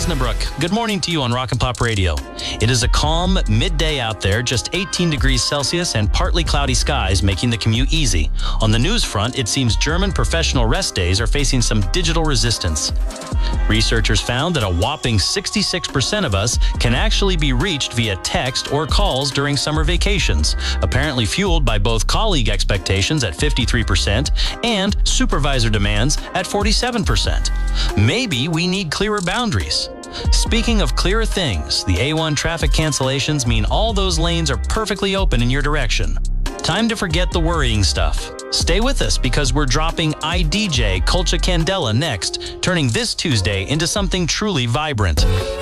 Osnabrück. Good morning to you on Rock and Pop Radio. It is a calm midday out there, just 18 degrees Celsius and partly cloudy skies, making the commute easy. On the news front, it seems German professional rest days are facing some digital resistance. Researchers found that a whopping 66% of us can actually be reached via text or calls during summer vacations, apparently fueled by both colleague expectations at 53% and supervisor demands at 47%. Maybe we need clearer boundaries. Speaking of clearer things, the A1 traffic cancellations mean all those lanes are perfectly open in your direction. Time to forget the worrying stuff. Stay with us because we're dropping IDJ Colcha Candela next, turning this Tuesday into something truly vibrant.